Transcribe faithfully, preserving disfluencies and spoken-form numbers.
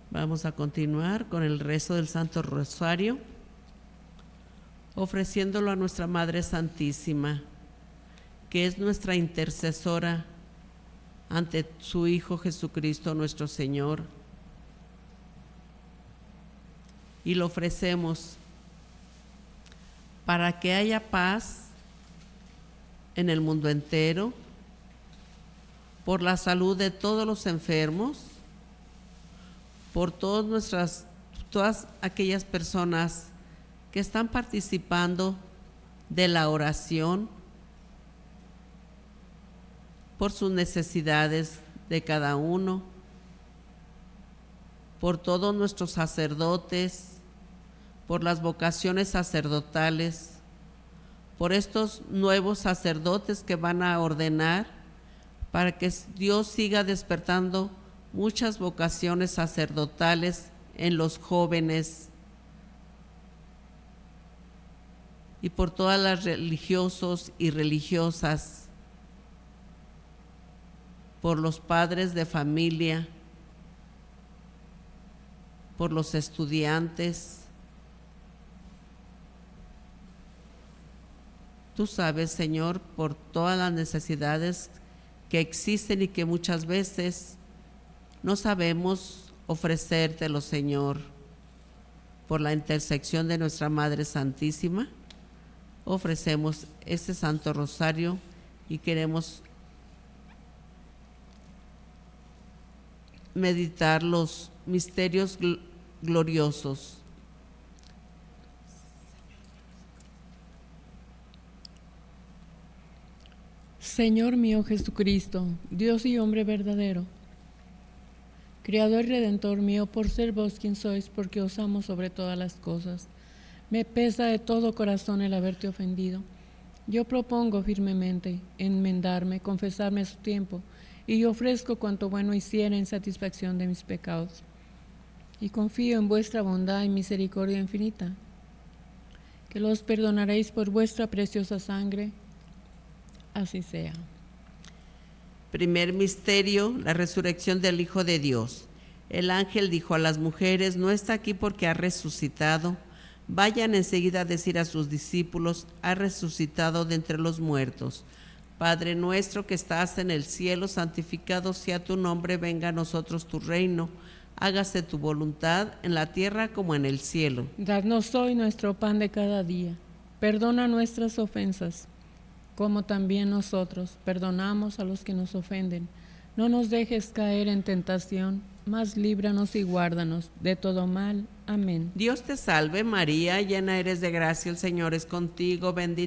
Vamos a continuar con el rezo del Santo Rosario, ofreciéndolo a nuestra Madre Santísima, que es nuestra intercesora ante su Hijo Jesucristo nuestro Señor. Y lo ofrecemos para que haya paz en el mundo entero, por la salud de todos los enfermos, por todas nuestras, todas aquellas personas que están participando de la oración, por sus necesidades de cada uno, por todos nuestros sacerdotes, por las vocaciones sacerdotales, por estos nuevos sacerdotes que van a ordenar, para que Dios siga despertando muchas vocaciones sacerdotales en los jóvenes, y por todas las religiosos y religiosas, por los padres de familia, por los estudiantes. Tú sabes, Señor, por todas las necesidades que existen y que muchas veces no sabemos ofrecértelo, Señor. Por la intersección de nuestra Madre Santísima, ofrecemos este Santo Rosario y queremos meditar los misterios gl- gloriosos. Señor mío Jesucristo, Dios y hombre verdadero, Creador y Redentor mío, por ser vos quien sois, porque os amo sobre todas las cosas. Me pesa de todo corazón el haberte ofendido. Yo propongo firmemente enmendarme, confesarme a su tiempo, y ofrezco cuanto bueno hiciera en satisfacción de mis pecados. Y confío en vuestra bondad y misericordia infinita, que los perdonaréis por vuestra preciosa sangre. Así sea. Primer misterio, la resurrección del Hijo de Dios. El ángel dijo a las mujeres: no está aquí porque ha resucitado. Vayan enseguida a decir a sus discípulos: ha resucitado de entre los muertos. Padre nuestro que estás en el cielo, santificado sea tu nombre, venga a nosotros tu reino. Hágase tu voluntad en la tierra como en el cielo. Dadnos hoy nuestro pan de cada día. Perdona nuestras ofensas, como también nosotros perdonamos a los que nos ofenden. No nos dejes caer en tentación, mas líbranos y guárdanos de todo mal. Amén. Dios te salve María, llena eres de gracia, el Señor es contigo, bendita